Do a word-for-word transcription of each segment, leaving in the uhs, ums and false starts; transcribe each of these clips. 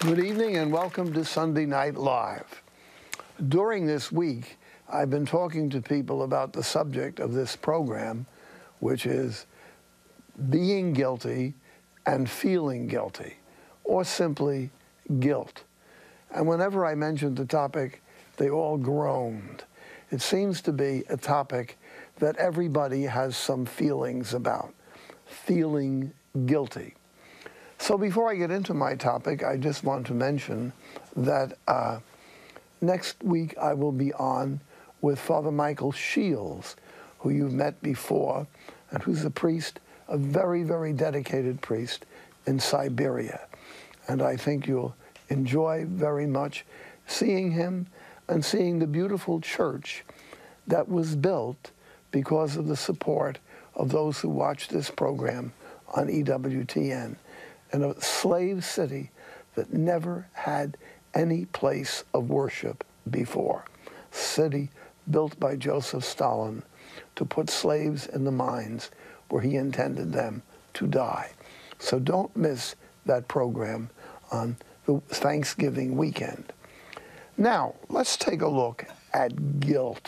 Good evening and welcome to Sunday Night Live. During this week, I've been talking to people about the subject of this program, which is being guilty and feeling guilty, or simply guilt. And whenever I mentioned the topic, they all groaned. It seems to be a topic that everybody has some feelings about, feeling guilty. So before I get into my topic, I just want to mention that uh, next week I will be on with Father Michael Shields, who you've met before, and who's a priest, a very, very dedicated priest in Siberia. And I think you'll enjoy very much seeing him and seeing the beautiful church that was built because of the support of those who watch this program on E W T N. In a slave city that never had any place of worship before. City built by Joseph Stalin to put slaves in the mines where he intended them to die. So don't miss that program on the Thanksgiving weekend. Now, let's take a look at guilt.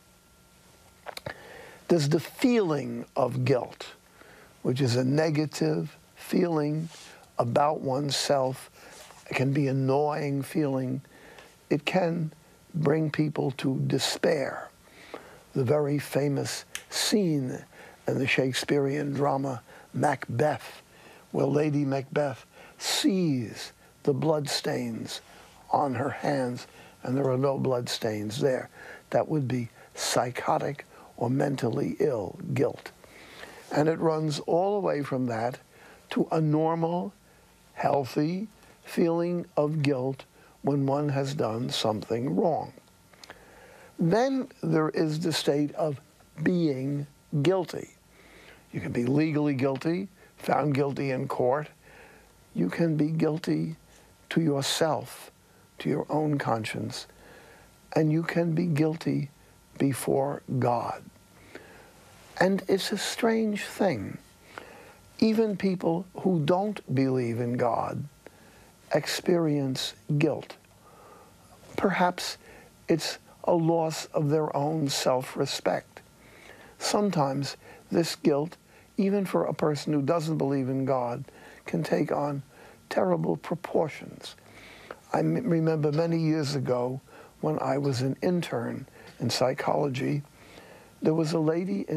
There's the feeling of guilt, which is a negative feeling about oneself. It can be an annoying feeling. It can bring people to despair. The very famous scene in the Shakespearean drama Macbeth, where Lady Macbeth sees the bloodstains on her hands, and there are no bloodstains there. That would be psychotic or mentally ill guilt. And it runs all the way from that to a normal, healthy feeling of guilt when one has done something wrong. Then there is the state of being guilty. You can be legally guilty, found guilty in court. You can be guilty to yourself, to your own conscience, and you can be guilty before God. And it's a strange thing. Even people who don't believe in God experience guilt. Perhaps it's a loss of their own self-respect. Sometimes this guilt, even for a person who doesn't believe in God, can take on terrible proportions. I m- remember many years ago when I was an intern in psychology, there was a lady in